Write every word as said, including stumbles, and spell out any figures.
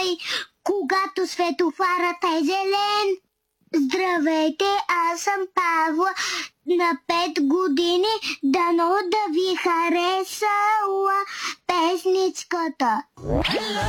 винаги, когато светофарът е зелен. Здравейте, аз съм Павла, на пет години, дано да ви харесала песничката.